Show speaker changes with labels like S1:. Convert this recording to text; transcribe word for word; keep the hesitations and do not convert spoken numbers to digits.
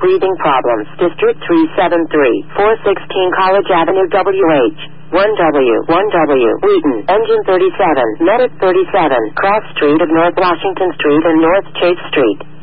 S1: breathing problems. District three seven three, four sixteen College Avenue, W H one W, one W, Wheaton, Engine thirty-seven, Medic thirty-seven, Cross Street of North Washington Street and North Chase Street.